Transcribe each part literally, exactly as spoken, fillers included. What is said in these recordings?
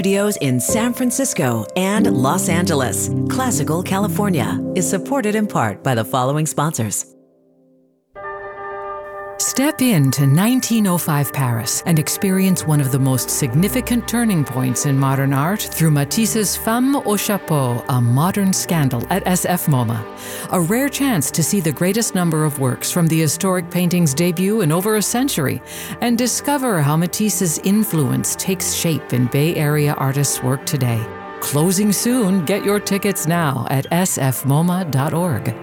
Studios in San Francisco and Los Angeles. Classical California is supported in part by the following sponsors. Step into nineteen oh five Paris and experience one of the most significant turning points in modern art through Matisse's Femme au Chapeau, a modern scandal at S F MoMA. A rare chance to see the greatest number of works from the historic painting's debut in over a century and discover how Matisse's influence takes shape in Bay Area artists' work today. Closing soon. Get your tickets now at s f moma dot org.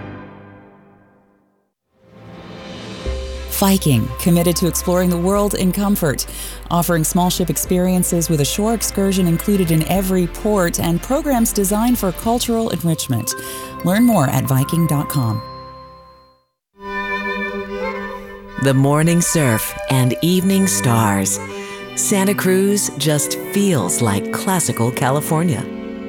Viking, committed to exploring the world in comfort, offering small ship experiences with a shore excursion included in every port and programs designed for cultural enrichment. Learn more at viking dot com. The morning surf and evening stars. Santa Cruz just feels like classical California.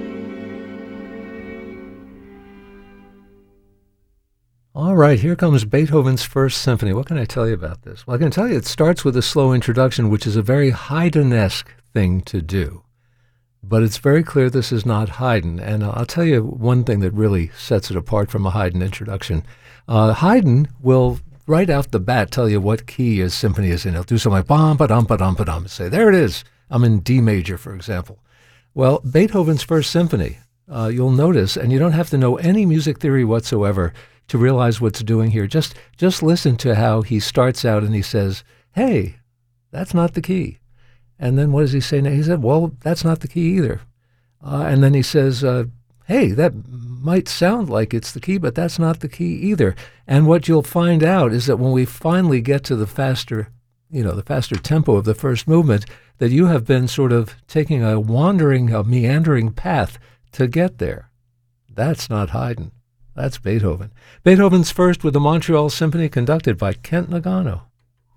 All right, here comes Beethoven's First Symphony. What can I tell you about this? Well, I can tell you it starts with a slow introduction, which is a very Haydn-esque thing to do. But it's very clear this is not Haydn. And I'll tell you one thing that really sets it apart from a Haydn introduction. Uh, Haydn will, right out the bat, tell you what key his symphony is in. He'll do something like bum-ba-dum-ba-dum-ba-dum and say, there it is. I'm in D major, for example. Well, Beethoven's First Symphony, uh, you'll notice, and you don't have to know any music theory whatsoever to realize what's doing here. Just just listen to how he starts out and he says, hey, that's not the key. And then what does he say now? He said, well, that's not the key either. Uh, and then he says, uh, hey, that might sound like it's the key, but that's not the key either. And what you'll find out is that when we finally get to the faster, you know, the faster tempo of the first movement, that you have been sort of taking a wandering, a meandering path to get there. That's not Haydn. That's Beethoven. Beethoven's First with the Montreal Symphony conducted by Kent Nagano.